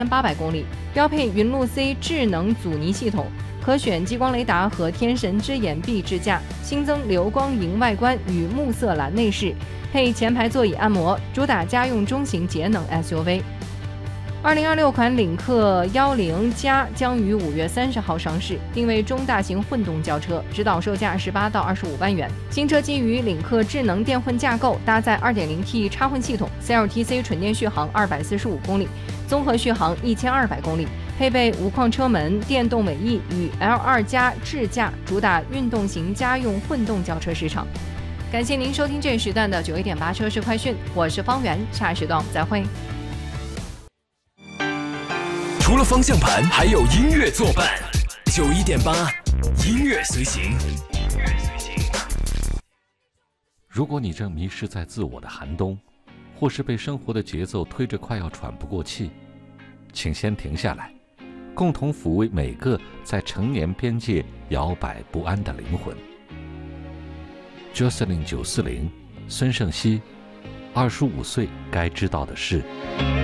800公里，标配云路 C 智能阻尼系统，可选激光雷达和天神之眼臂支架，新增流光银外观与木色蓝内饰，配前排座椅按摩，主打家用中型节能 SUV。2026款领克10加将于5月30号上市，定位中大型混动轿车，指导售价18到25万元。新车基于领克智能电混架构，搭载 2.0T 插混系统 ，CLTC 纯电续航245公里，综合续航1200公里，配备无框车门、电动尾翼与 L2 加智驾，主打运动型家用混动轿车市场。感谢您收听这一时段的91.8车市快讯，我是方圆，下一时段再会。 除了方向盘，还有音乐作伴。91.8，音乐随行。 如果你正迷失在自我的寒冬，或是被生活的节奏推着快要喘不过气，请先停下来，共同抚慰每个在成年边界摇摆不安的灵魂。Jocelyn 940，孙盛熙，25岁该知道的事。